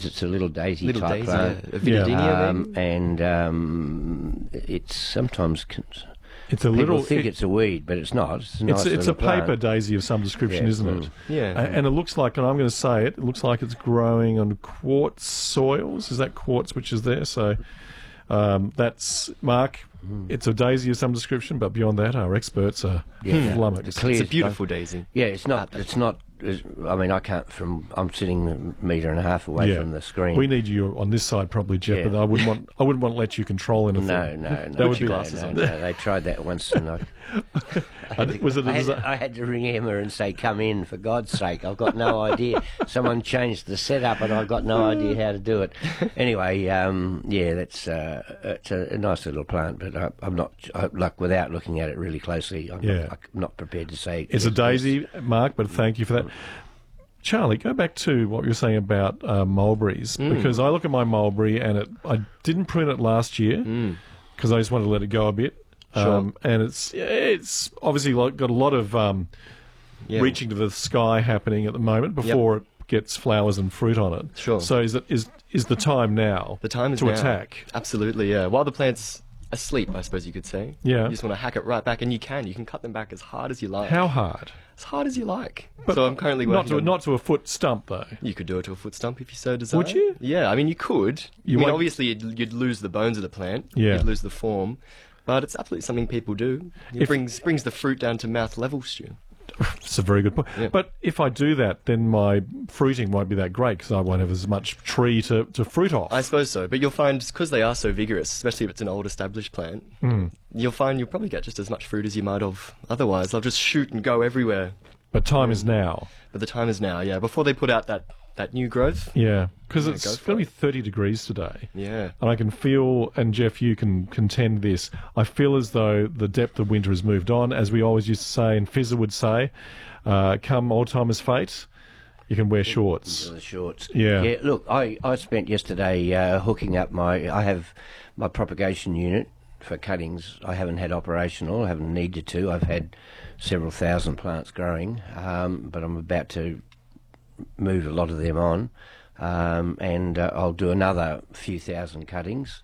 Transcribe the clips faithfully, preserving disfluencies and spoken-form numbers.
it's a little daisy Little type daisy, plant. yeah. A Vitadenia, um, and um, it's sometimes con- It's a people little. think it- it's a weed, but it's not. It's a, It's, nice it's a little plant. paper daisy of some description, Yeah, isn't mm. it? Yeah. A- And it looks like, and I'm going to say it, it looks like it's growing on quartz soils. Is that quartz which is there? So um, that's, Mark, it's a daisy of some description, but beyond that, our experts are Yeah. flummoxed. The clear It's a stuff. beautiful daisy. Yeah, it's not. It's not. it's- I mean, I can't. From I'm sitting a metre and a half away Yeah. from the screen. We need you on this side probably, Jeff, Yeah. but I wouldn't want I wouldn't want to let you control anything. No, no, no. That no, would be- no, glasses no, on. no. They tried that once, and I, I think- was it a I, had, desi- I had to ring Emma and say, "Come in, for God's sake! I've got no idea. Someone changed the setup, and I've got no idea how to do it." Anyway, um, yeah, that's uh, it's a, a nice little plant, but I, I'm not I, like without looking at it really closely. I'm, Yeah. not, I'm not prepared to say It's a yes, daisy, Mark, but thank you for that. Charlie, go back to what you were saying about uh, mulberries, Mm. because I look at my mulberry and it, I didn't prune it last year because I just wanted to let it go a bit. Mm. Sure. Um, and it's it's obviously like got a lot of um, Yeah. reaching to the sky happening at the moment before it gets flowers and fruit on it. Sure. So is it is is the time now? The time is to now. attack. Absolutely, yeah. While the plant's asleep, I suppose you could say. Yeah. You just want to hack it right back, and you can. You can cut them back as hard as you like. How hard? As hard as you like. But so I'm currently not working to on... not to a foot stump though. You could do it to a foot stump if you so desire. Would you? Yeah, I mean, you could. You I mean, won't- obviously, you'd, you'd lose the bones of the plant. Yeah. You'd lose the form. But it's absolutely something people do. It If- brings brings the fruit down to mouth level, Stu. It's a very good point. Yeah. But if I do that, then my fruiting won't be that great because I won't have as much tree to, to fruit off. I suppose so. But you'll find, because they are so vigorous, especially if it's an old established plant, Hmm. you'll find you'll probably get just as much fruit as you might have otherwise. They'll just shoot and go everywhere. But time is now. But the time is now, yeah. Before they put out that, that new growth. Yeah, because Yeah, it's go going for to be it. thirty degrees today. Yeah. And I can feel, and Jeff, you can contend this, I feel as though the depth of winter has moved on. As we always used to say, and Fizzer would say, uh, come old timer's fate, you can wear shorts. The shorts. Yeah. Yeah. Look, I, I spent yesterday uh, hooking up my. I have my propagation unit for cuttings. I haven't had operational. I haven't needed to. I've had several thousand plants growing, um, but I'm about to move a lot of them on, um, and uh, I'll do another few thousand cuttings.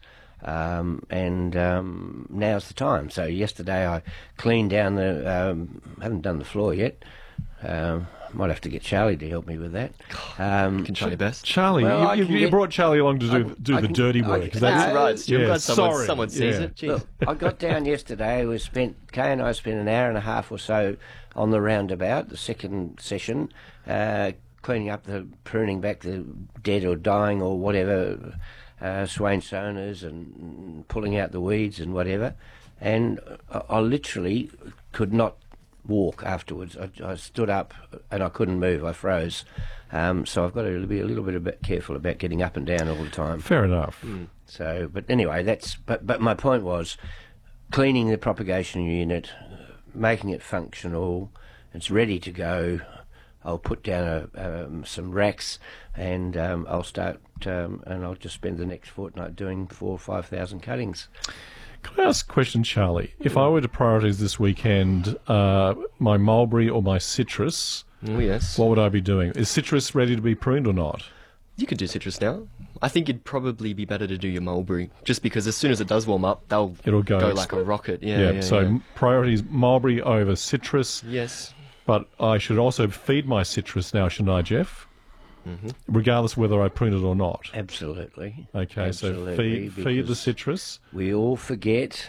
Um, and um, now's the time. So yesterday I cleaned down the. Um, haven't done the floor yet. Um, might have to get Charlie to help me with that. Um, You can try your best. Charlie, Well, I you, can you get- brought Charlie along to do, I- do I the can- dirty I work. can- That's No, right, Stu. I'm yeah, glad someone, sorry. someone sees Yeah. it. Jeez. Look, I got down yesterday. We spent Kay and I spent an hour and a half or so on the roundabout, the second session, uh, cleaning up the pruning back the dead or dying or whatever uh, swain soners and pulling out the weeds and whatever. And I, I literally could not walk afterwards. I, I stood up and I couldn't move. I froze. Um, so I've got to be a little bit, a bit careful about getting up and down all the time. Fair enough. So, but anyway, that's. But but my point was, cleaning the propagation unit, making it functional. It's ready to go. I'll put down a, um, some racks, and um, I'll start. Um, and I'll just spend the next fortnight doing four or five thousand cuttings. Can I ask a question, Charlie? If I were to prioritise this weekend uh, my mulberry or my citrus, Oh, yes. what would I be doing? Is citrus ready to be pruned or not? You could do citrus now. I think it'd probably be better to do your mulberry, just because as soon as it does warm up, they'll It'll go like a rocket. Yeah, Yeah, yeah, so yeah. priorities mulberry over citrus, Yes. but I should also feed my citrus now, shouldn't I, Jeff? Mm-hmm. Regardless of whether I prune it or not. Absolutely. Okay, so Absolutely, feed, feed the because citrus. We all forget,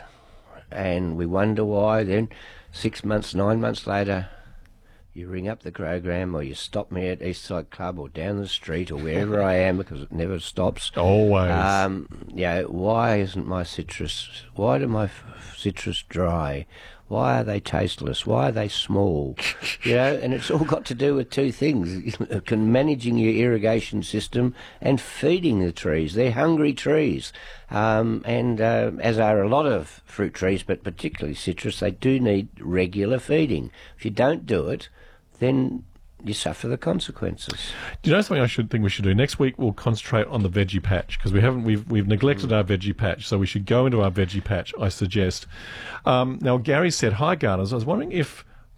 and we wonder why. Then, six months, nine months later, you ring up the program, or you stop me at Eastside Club, or down the street, or wherever I am, because it never stops. Always. Um, yeah, why isn't my citrus? Why do my f- citrus dry? Why are they tasteless? Why are they small? You know, and it's all got to do with two things: Can- managing your irrigation system and feeding the trees. They're hungry trees, um, and uh, as are a lot of fruit trees, but particularly citrus, they do need regular feeding. If you don't do it, then you suffer the consequences. Do you know something I should think we should do? Next week we'll concentrate on the veggie patch because we haven't we've we've neglected our veggie patch, so we should go into our veggie patch, I suggest. Um, now Gary said, "Hi Gardeners, I was wondering if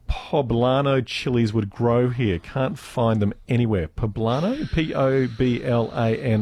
poblano chilies would grow here. Can't find them anywhere. Poblano, P O B L A N